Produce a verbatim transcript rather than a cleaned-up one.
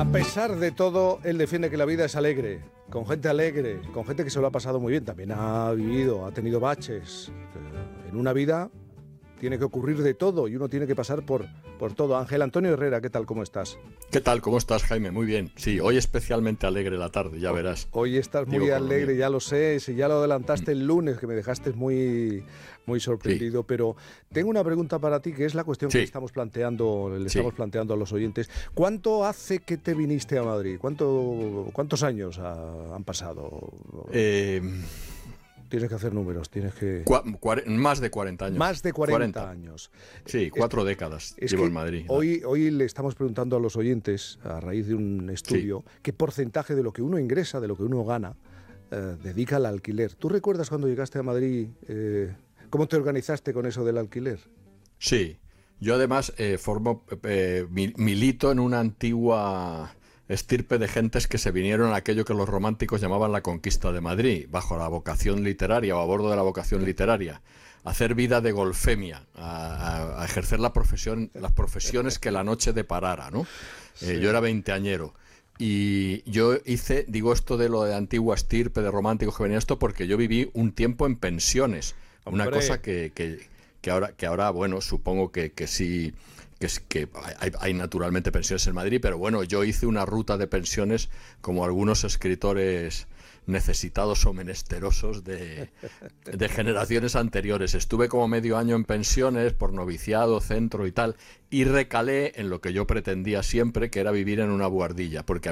A pesar de todo, él defiende que la vida es alegre, con gente alegre, con gente que se lo ha pasado muy bien. También ha vivido, ha tenido baches. En una vida tiene que ocurrir de todo y uno tiene que pasar por, por todo. Ángel Antonio Herrera, ¿qué tal? ¿Cómo estás? ¿Qué tal? ¿Cómo estás, Jaime? Muy bien. Sí, hoy especialmente alegre la tarde, ya verás. Hoy estás muy Digo, alegre, ya lo sé. Si ya lo adelantaste el lunes, que me dejaste muy, muy sorprendido. Sí. Pero tengo una pregunta para ti, que es la cuestión sí. que estamos planteando, le sí. estamos planteando a los oyentes. ¿Cuánto hace que te viniste a Madrid? ¿Cuánto, ¿Cuántos años ha, han pasado? Eh... Tienes que hacer números, tienes que... Cu más de cuarenta años. Más de cuarenta, cuarenta. años. Sí, cuatro es, décadas es llevo en Madrid. Hoy, hoy le estamos preguntando a los oyentes, a raíz de un estudio, sí. qué porcentaje de lo que uno ingresa, de lo que uno gana, eh, dedica al alquiler. ¿Tú recuerdas cuando llegaste a Madrid, eh, cómo te organizaste con eso del alquiler? Sí, yo además eh, formo, eh, milito en una antigua... estirpe de gentes que se vinieron a aquello que los románticos llamaban la conquista de Madrid, bajo la vocación literaria o a bordo de la vocación literaria, a hacer vida de golfemia, a, a ejercer la profesión, las profesiones que la noche deparara, ¿no? Sí. Eh, yo era veinteañero y yo hice, digo esto de lo de antigua estirpe de románticos que venía esto porque yo viví un tiempo en pensiones, una Hombre. cosa que, que, que, ahora, que ahora, bueno, supongo que, que sí... que, es, que hay, hay naturalmente pensiones en Madrid, pero bueno, yo hice una ruta de pensiones como algunos escritores necesitados o menesterosos de, de generaciones anteriores. Estuve como medio año en pensiones por noviciado, centro y tal, y recalé en lo que yo pretendía siempre, que era vivir en una buhardilla, porque